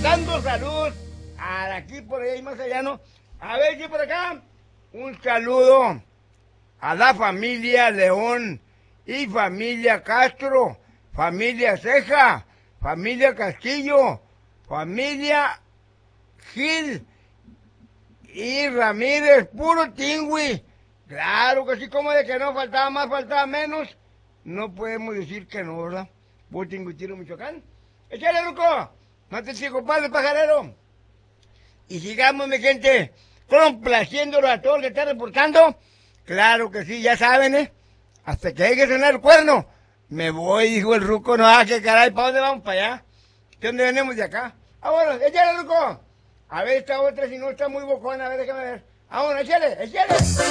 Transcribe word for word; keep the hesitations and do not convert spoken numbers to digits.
mandando salud a aquí por ahí más allá, ¿no? A ver, aquí por acá, un saludo a la familia León y familia Castro, familia Ceja, familia Castillo, familia Gil y Ramírez, puro tingüi. Claro que sí, como de que no faltaba más, faltaba menos. No podemos decir que no, ¿verdad? Puro tingüitiro, Michoacán. ¡Échale, Ruco! No te sigo, padre pajarero. Y sigamos, mi gente, complaciéndolo a todos que están reportando. Claro que sí, ya saben, ¿eh? Hasta que llegue a sonar el cuerno. Me voy, dijo el Ruco. No, ah, qué caray, ¿para dónde vamos? ¿Para allá? ¿De dónde venimos de acá? Ah, bueno, échale, Ruco. A ver esta otra, si no está muy bocona, a ver, déjame ver. Ah, bueno, échale, échale.